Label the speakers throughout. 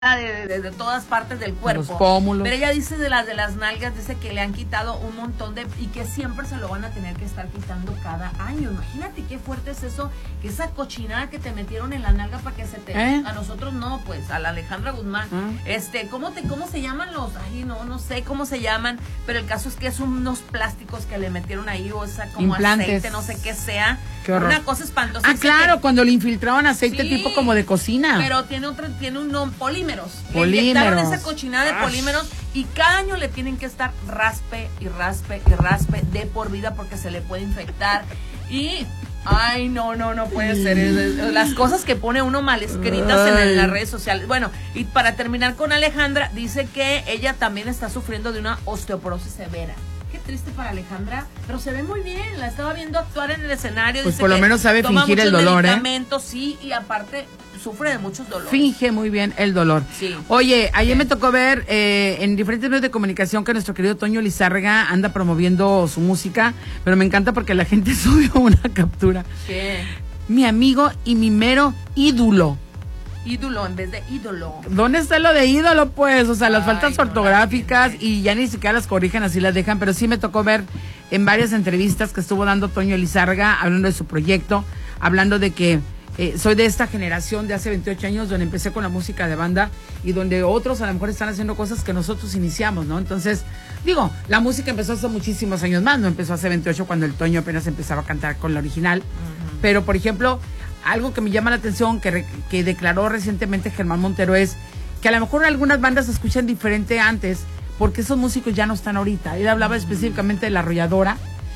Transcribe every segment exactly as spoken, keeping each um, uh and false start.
Speaker 1: De, de, de todas partes del cuerpo.
Speaker 2: Los pómulos.
Speaker 1: Pero ella dice de las de las nalgas, dice que le han quitado un montón de, y que siempre se lo van a tener que estar quitando cada año. Imagínate qué fuerte es eso, que esa cochinada que te metieron en la nalga para que se te, ¿Eh? A nosotros no, pues, a la Alejandra Guzmán. ¿Eh? Este, ¿cómo te, cómo se llaman los? Ay, no, no sé cómo se llaman, pero el caso es que son unos plásticos que le metieron ahí, o esa como
Speaker 2: implantes.
Speaker 1: Aceite, no sé qué sea.
Speaker 2: Qué horror.
Speaker 1: Una cosa espantosa.
Speaker 2: Ah, claro,
Speaker 1: que,
Speaker 2: cuando le infiltraban aceite, sí, tipo como de cocina.
Speaker 1: Pero tiene otro, tiene un nombre, polímeros.
Speaker 2: Polímeros.
Speaker 1: Le inyectaron esa cochinada de polímeros y cada año le tienen que estar raspe y raspe y raspe de por vida porque se le puede infectar. Y ay, no, no, no puede ser. Las cosas que pone uno mal escritas en, en las redes sociales. Bueno, y para terminar con Alejandra, dice que ella también está sufriendo de una osteoporosis severa. Qué triste para Alejandra, pero se ve muy bien. La estaba viendo actuar en el escenario.
Speaker 2: Pues
Speaker 1: dice
Speaker 2: por lo
Speaker 1: que
Speaker 2: menos sabe
Speaker 1: toma
Speaker 2: fingir el
Speaker 1: muchos
Speaker 2: dolor,
Speaker 1: medicamentos, ¿eh? Sí, y aparte sufre de muchos dolores.
Speaker 2: Finge muy bien el dolor.
Speaker 1: Sí.
Speaker 2: Oye, ayer
Speaker 1: sí.
Speaker 2: me tocó ver eh, en diferentes medios de comunicación que nuestro querido Toño Lizárraga anda promoviendo su música, pero me encanta porque la gente subió una captura.
Speaker 1: ¿Qué?
Speaker 2: Mi amigo y mi mero ídolo.
Speaker 1: Ídolo en vez de ídolo.
Speaker 2: ¿Dónde está lo de ídolo, pues? O sea, las
Speaker 1: Ay,
Speaker 2: faltas
Speaker 1: no,
Speaker 2: ortográficas y ya ni siquiera las corrigen, así las dejan, pero sí me tocó ver en varias entrevistas que estuvo dando Toño Lizárraga, hablando de su proyecto, hablando de que eh, soy de esta generación de hace veintiocho años, donde empecé con la música de banda y donde otros a lo mejor están haciendo cosas que nosotros iniciamos, ¿no? Entonces, digo, la música empezó hace muchísimos años más, no empezó hace veintiocho cuando el Toño apenas empezaba a cantar con la original, uh-huh. Pero, por ejemplo, algo que me llama la atención, que, que declaró recientemente Germán Montero, es que a lo mejor algunas bandas se escuchan diferente antes, porque esos músicos ya no están ahorita. Él hablaba específicamente de La Arrolladora,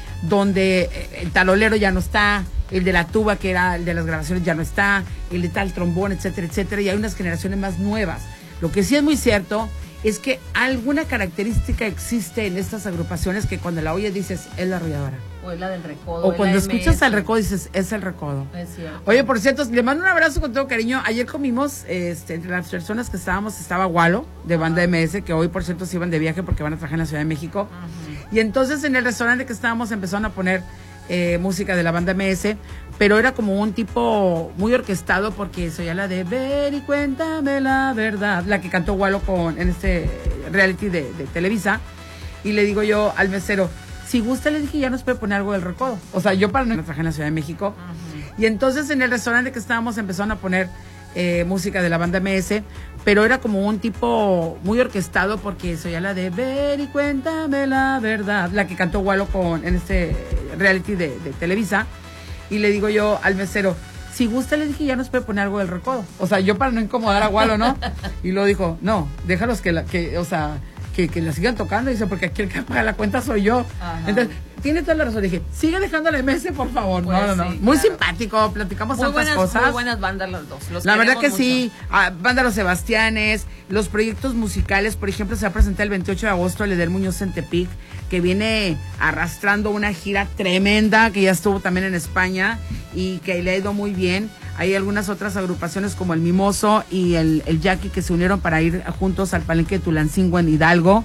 Speaker 2: donde el talolero ya no está, el de la tuba, que era el de las grabaciones, ya no está, el de tal trombón, etcétera, etcétera, y hay unas generaciones más nuevas. Lo que sí es muy cierto es que alguna característica existe en estas agrupaciones que cuando la oyes dices, es La Arrolladora.
Speaker 1: O es la del Recodo.
Speaker 2: O cuando escuchas al Recodo dices, es el Recodo.
Speaker 1: Es cierto.
Speaker 2: Oye, por cierto, le mando un abrazo con todo cariño. Ayer comimos, este, entre las personas que estábamos, estaba Gualo, de Banda uh-huh. M S, que hoy, por cierto, se iban de viaje porque van a trabajar en la Ciudad de México. Uh-huh. Y entonces en el restaurante que estábamos empezaron a poner eh, música de la Banda M S, pero era como un tipo muy orquestado porque soy la de Ver y cuéntame la verdad, la que cantó Gualo con, en este reality de, de Televisa. Y le digo yo al mesero, si gusta, le dije, ya nos puede poner algo del Recodo. O sea, yo para no trabajar en la Ciudad de México. Uh-huh. Y entonces en el restaurante que estábamos empezaron a poner eh, música de la Banda M S, pero era como un tipo muy orquestado porque soy la de Ver y cuéntame la verdad, la que cantó Gualo con, en este reality de, de Televisa. Y le digo yo al mesero, si gusta, le dije, ya nos puede poner algo del Recodo. O sea, yo para no incomodar a Gualo, ¿no? Y luego dijo, no, déjalos que, la, que o sea... Que, que la sigan tocando, dice, porque aquí el que paga la cuenta soy yo. Ajá. Entonces, tiene toda la razón. Dije, sigue dejando la M S, por favor. Pues no, no, no. Sí, muy claro. Simpático, platicamos
Speaker 1: muy
Speaker 2: tantas
Speaker 1: buenas,
Speaker 2: cosas.
Speaker 1: Muy buenas bandas los dos. Los
Speaker 2: la verdad que
Speaker 1: mucho.
Speaker 2: Sí. Ah, banda Los Sebastianes, los proyectos musicales, por ejemplo, se va a presentar el veintiocho de agosto el Eder Muñoz en Tepic, que viene arrastrando una gira tremenda, que ya estuvo también en España y que le ha ido muy bien. Hay algunas otras agrupaciones como el Mimoso y el, el Jackie que se unieron para ir juntos al Palenque de Tulancingo en Hidalgo.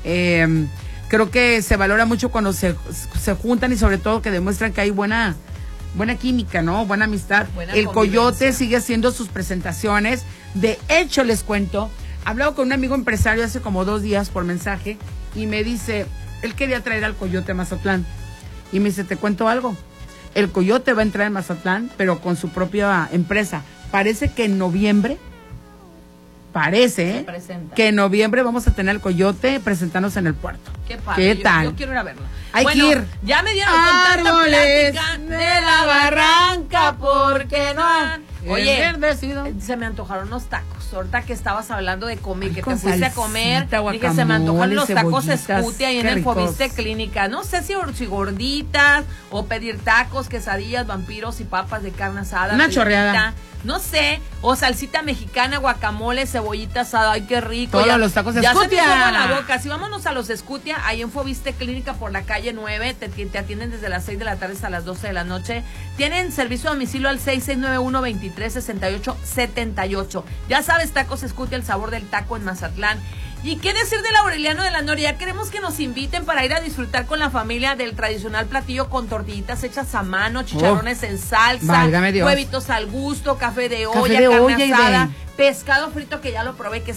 Speaker 2: Eh, creo que se valora mucho cuando se, se juntan y sobre todo que demuestran que hay buena buena química, ¿no? Buena amistad. Buena el Coyote sigue haciendo sus presentaciones. De hecho, les cuento, he hablado con un amigo empresario hace como dos días por mensaje y me dice, él quería traer al Coyote a Mazatlán. Y me dice, te cuento algo. El Coyote va a entrar en Mazatlán, pero con su propia empresa. Parece que en noviembre Parece que en noviembre vamos a tener al Coyote presentándose en el puerto.
Speaker 1: Qué padre.
Speaker 2: ¿Qué
Speaker 1: yo,
Speaker 2: tal?
Speaker 1: Yo quiero ir a verlo.
Speaker 2: Hay
Speaker 1: bueno,
Speaker 2: que ir.
Speaker 1: Ya me dieron con tanta plática de la barranca porque no han... Oye, se me antojaron unos tacos. Ahorita que estabas hablando de comer, que te fuiste a comer, dije, se me antojaron los tacos Escutia ahí en el Foviste Clínica. No sé si, si gorditas o pedir tacos, quesadillas, vampiros y papas de carne asada.
Speaker 2: Una chorreada.
Speaker 1: No sé, o salsita mexicana, guacamole, cebollita asada, ay, qué rico.
Speaker 2: Todos
Speaker 1: ya,
Speaker 2: los tacos
Speaker 1: ya
Speaker 2: Escutia.
Speaker 1: Se me hizo la boca. Si vámonos a los Escutia, ahí en Foviste Clínica por la calle nueve, te, te atienden desde las seis de la tarde hasta las doce de la noche. Tienen servicio a domicilio al seis seis nueve uno, veintitrés sesenta y ocho setenta y ocho. Ya sabes, tacos Escutia, el sabor del taco en Mazatlán. ¿Y qué decir del Aureliano de la Noria? Ya queremos que nos inviten para ir a disfrutar con la familia del tradicional platillo con tortillitas hechas a mano, chicharrones oh, en salsa, huevitos al gusto, café de olla, café de carne olla asada, de... pescado frito que ya lo probé, que